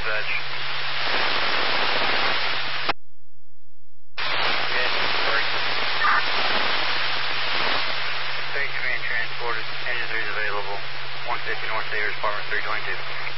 dispatch. Okay, sorry. Thanks for being transported. Engine 3 is available. 150 North Sayers, Department 322.